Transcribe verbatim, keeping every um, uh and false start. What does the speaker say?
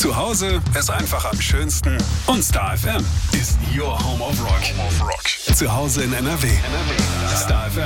Zu Hause ist einfach am schönsten und Star F M ist your home of rock. Zu Hause in N R W. Star F M.